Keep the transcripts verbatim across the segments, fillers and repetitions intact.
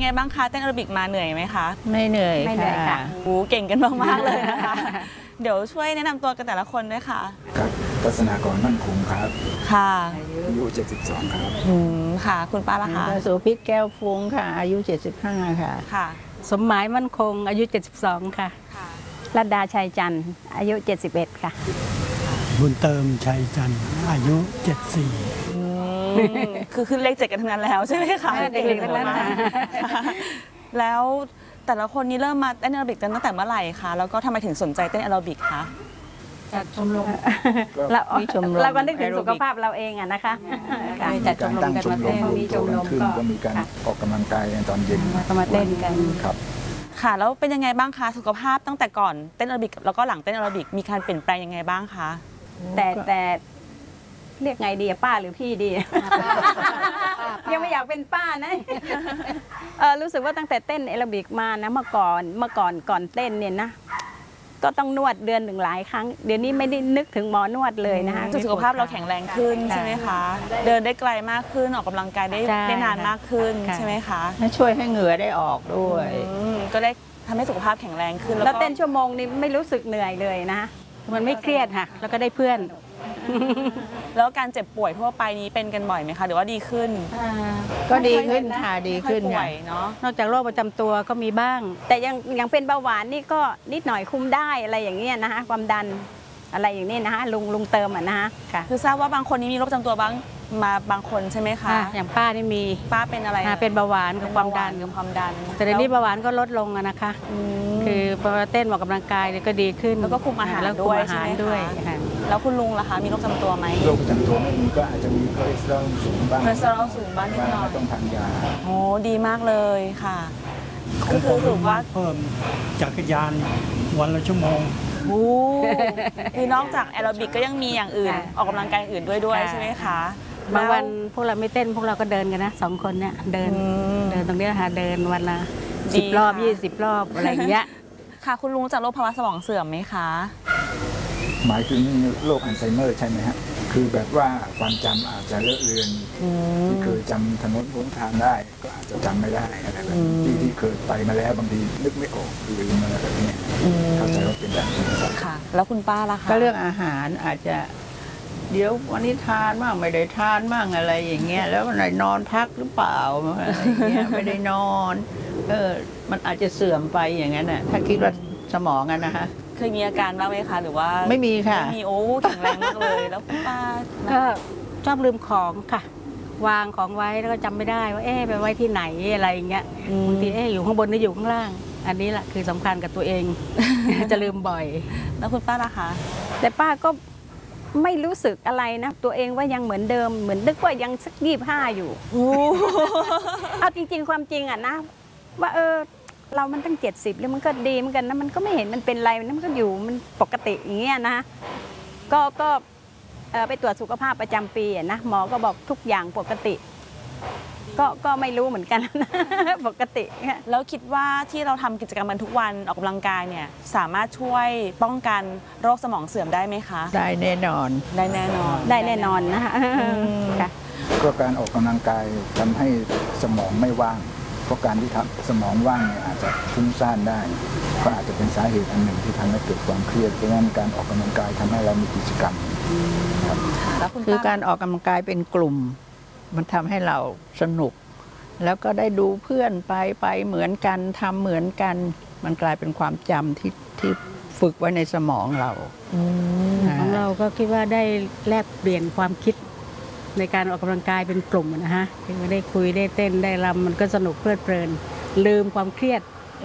ไงบ้างคะเต้นแอโรบิกมาเหนื่อยไหมคะไม่เหนื่อยไม่เหนื่อยค่ะโอ้เก่งกันมากๆเลยนะคะเดี๋ยวช่วยแนะนำตัวกันแต่ละคนด้วยค่ะครับทัศนากรมั่นคงครับค่ะอายุเจ็ดสิบสองครับอืมค่ะคุณป้าล่ะคะสุพิษแก้วฟุ้งค่ะอายุเจ็ดสิบห้าค่ะค่ะสมหมายมั่นคงอายุเจ็ดสิบสองค่ะรัตดาชัยจันทร์อายุเจ็ดสิบเอ็ดค่ะบุญเติมชัยจันทร์อายุเจ็ดสิบสี่คือขึ้นเลขเจ็ดกันทั้งนั้นแล้วใช่ไหมคะเด็กๆทั้งนั้นแล้วแต่ละคนนี้เริ่มมาเต้นแอโรบิกกันตั้งแต่เมื่อไหร่คะแล้วก็ทำไมถึงสนใจเต้นแอโรบิกคะจัดชมรมเราเราก็นึกถึงสุขภาพเราเองอะนะคะจัดชมรมกันมาเต้นมีชมรมก็มีการออกกำลังกายตอนเย็นก็มาเต้นกันครับค่ะแล้วเป็นยังไงบ้างคะสุขภาพตั้งแต่ก่อนเต้นแอโรบิกแล้วก็หลังเต้นแอโรบิกมีการเปลี่ยนแปลงยังไงบ้างคะแต่แต่เรียกไงดีป้าหรือพี่ดียังไม่อยากเป็นป้านะรู้สึกว่าตั้งแต่เต้นแอโรบิกมานะเมื่อก่อนเมื่อก่อนก่อนเต้นเนี่ยนะก็ต้องนวดเดือนหนึ่งหลายครั้งเดี๋ยวนี้ไม่ได้นึกถึงหมอนวดเลยนะคะสุขภาพเราแข็งแรงขึ้นใช่ไหมคะเดินได้ไกลมากขึ้นออกกำลังกายได้ได้นานมากขึ้นใช่ไหมคะช่วยให้เหงื่อได้ออกด้วยก็ได้ทำให้สุขภาพแข็งแรงขึ้นแล้วเต้นชั่วโมงนี้ไม่รู้สึกเหนื่อยเลยนะมันไม่เครียดค่ะแล้วก็ได้เพื่อนแล้วการเจ็บป่วยทั่วไปนี้เป็นกันบ่อยไหมคะหรือว่าดีขึ้นก็ดีขึ้นค่ะดีขึ้นค่ะเนาะนอกจากโรคประจำตัวก็มีบ้างแต่ยังยังเป็นเบาหวานนี่ก็นิดหน่อยคุมได้อะไรอย่างเงี้ยนะคะความดันอะไรอย่างนี้นะคะลุงลุงเติมอ่ะนะคะค่ะคือทราบว่าบางคนนี้มีโรคประจำตัวบ้างมาบางคนใช่ไหมคะอย่างป้านี่มีป้าเป็นอะไรเป็นเบาหวานกับความดันกับความดันแต่เดี๋ยวนี้เบาหวานก็ลดลงนะคะคือพอเต้นออกกำลังกายก็ดีขึ้นแล้วก็คุมอาหารด้วยใช่ไหมคะแล้วคุณลุงล่ะคะมีโรคประจำตัวไหมโรคประจำตัวไม่มีก็อาจจะมีคอเลสเตอรอลสูงบ้างคอเลสเตอรอลสูงบ้างนิดหน่อยต้องทานยาโอ้ดีมากเลยค่ะก็คือถือว่าเพิ่มจักรยานวันละชั่วโมงโอ้คือนอกจากแอโรบิกก็ยังมีอย่างอื่นออกกำลังกายอื่นด้วยด้วยใช่ไหมคะบางวันพวกเราไม่เต้นพวกเราก็เดินกันนะสองคนเนี่ยเดินเดินตรงนี้ค่ะเดินวันละสิบรอบยี่สิบรอบอะไรอย่างเงี้ยค่ะคุณลุงจากโรคภาวะสมองเสื่อมไหมคะหมายถึงโรคอัลไซเมอร์ใช่ไหมฮะคือแบบว่าความจำอาจจะเลอะเลือนที่เคยจำถนนหนทางได้ก็อาจจะจำไม่ได้อะไรแบบที่ที่เคยไปมาแล้วบางทีนึกไม่ออกลืมอะไรแบบนี้เข้าใจว่าเป็นแบบนี้ค่ะแล้วคุณป้าล่ะคะก็เรื่องอาหารอาจจะเดี๋ยววันนี้ทานบ้างไม่ได้ทานบ้างอะไรอย่างเงี้ยแล้ววันไหนนอนพักหรือเปล่าอะไรเงี้ยไม่ได้นอนเออมันอาจจะเสื่อมไปอย่างนั้นน่ะถ้าคิดว่าสมองอะนะคะเคยมีอาการบ้างไหมคะหรือว่าไม่มีค่ะไม่มีโอ้แข็งแรงมากเลยแล้วคุณป้าก็ชอบลืมของค่ะวางของไว้แล้วก็จำไม่ได้ว่าเอ๊ะไปไว้ที่ไหนอะไรอย่างเงี้ยบางทีเอ๊ะอยู่ข้างบนหรืออยู่ข้างล่างอันนี้แหละคือสำคัญกับตัวเองจะลืมบ่อยแล้วคุณป้าล่ะคะแต่ป้าก็ไม่รู้สึกอะไรนะตัวเองว่ายังเหมือนเดิมเหมือนนึกว่ายังสักยี่ห้าอยู่เอาจริงๆความจริงอ่ะนะว่าเออเรามันตั้งเจ็ดสิบแล้วมันก็ดีเหมือนกันนะมันก็ไม่เห็นมันเป็นไรมันก็อยู่มันปกติอย่างเงี้ยนะก็ก็ไปตรวจสุขภาพประจำปีนะหมอก็บอกทุกอย่างปกติก็ก็ไม่รู้เหมือนกันนะปกติแล้วคิดว่าที่เราทำกิจกรรมกันทุกวันออกกำลังกายเนี่ยสามารถช่วยป้องกันโรคสมองเสื่อมได้ไหมคะได้แน่นอนได้แน่นอนได้แน่นอนนะคะก็การออกกำลังกายทำให้สมองไม่ว่างเพราะการที่ทำสมองว่างเนี่ยอาจจะฟุ้งซ่านได้ก็อาจจะเป็นสาเหตุอันหนึ่งที่ทำให้เกิดความเครียดเพราะฉะนั้นการออกกำลังกายทำให้เรามีกิจกรรมครับคือการออกกำลังกายเป็นกลุ่มมันทำให้เราสนุกแล้วก็ได้ดูเพื่อนไปไปเหมือนกันทำเหมือนกันมันกลายเป็นความจำที่ที่ฝึกไว้ในสมองเราของเราก็คิดว่าได้แลกเปลี่ยนความคิดในการออกกำลังกายเป็นกลุ่มนะฮะคือได้คุยได้เต้นได้รำมันก็สนุกเพลิดเพลินลืมความเครียด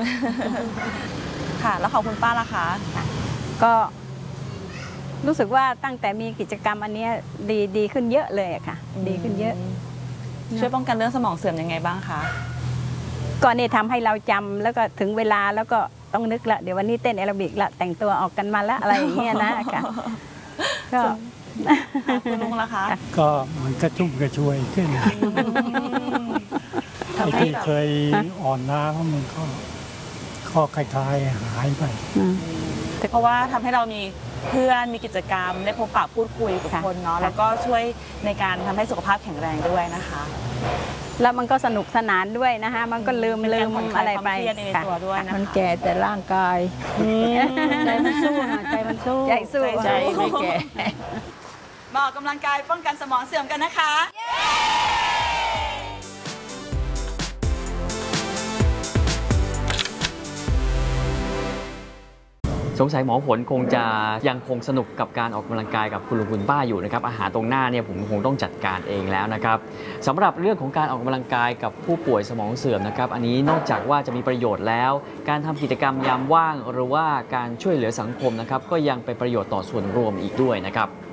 ค่ะแล้วของคุณป้าล่ะคะก็รู้สึกว่าตั้งแต่มีกิจกรรมอันนี้ดีดีขึ้นเยอะเลยค่ะดีขึ้นเยอะช่วยป้องกันเรื่องสมองเสื่อมยังไงบ้างคะก็นี่ทำให้เราจำแล้วก็ถึงเวลาแล้วก็ต้องนึกละเดี๋ยววันนี้เต้นแอโรบิกละแต่งตัวออกกันมาละอะไรอย่างเงี้ยนะค่ะก็คุณลุงล่ะคะก็มันกระชุ่มกระชวยขึ้นไอ้ที่เคยอ่อนล้ามันก็ข้อคล้ายๆหายไปเพราะว่าทำให้เรามีเพื่อนมีกิจกรรมได้พบปะพูดคุยกับคนเนาะแล้วก็ช่วยในการทำให้สุขภาพแข็งแรงด้วยนะคะแล้วมันก็สนุกสนานด้วยนะคะมันก็ลืมเป็นลืการมผ่อนคลายอะไรไปความเครียดในค่ะตัวด้วยนะคะมันแก่แต่ร่างกายใจมันสู้ค่ะใจมันสู้ใจสู้ใจไม่แก่มาออกกำลังกายป้องกันสมองเสื่อมกันนะคะสงสัยหมอผลคงจะยังคงสนุกกับการออกกำลังกายกับคุณลุงคุณป้าอยู่นะครับอาหารตรงหน้าเนี่ยผมคงต้องจัดการเองแล้วนะครับสำหรับเรื่องของการออกกำลังกายกับผู้ป่วยสมองเสื่อมนะครับอันนี้นอกจากว่าจะมีประโยชน์แล้ว การทำกิจกรรมยามว่างหรือว่าการช่วยเหลือสังคมนะครับก็ยังเป็นประโยชน์ต่อส่วนรวมอีกด้วยนะครับ